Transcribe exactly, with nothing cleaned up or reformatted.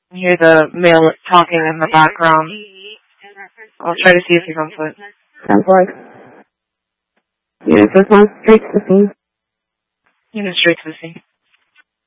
You hear the male talking in the background. I'll try to see if he's on foot. ten four. Units respond straight to the scene. Unit straight to the scene.